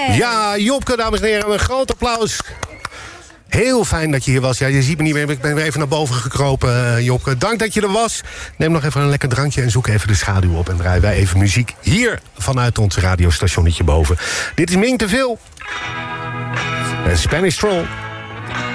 Ja, Jopke, dames en heren, een groot applaus. Heel fijn dat je hier was. Ja, je ziet me niet meer, ik ben weer even naar boven gekropen, Jopke. Dank dat je er was. Neem nog even een lekker drankje en zoek even de schaduw op. En draaien wij even muziek hier vanuit ons radiostationnetje boven. Dit is Ming te Veel. En Spanish Stroll.